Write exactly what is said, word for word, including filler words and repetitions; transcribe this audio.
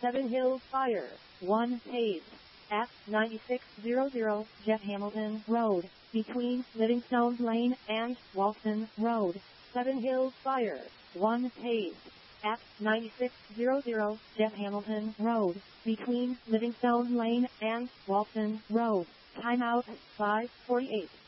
Seven Hills Fire, one paved. At ninety-six hundred Jeff Hamilton Road, between Livingstone Lane and Walton Road. Seven Hills Fire, one paved. At ninety-six hundred Jeff Hamilton Road, between Livingstone Lane and Walton Road. Timeout five forty-eight.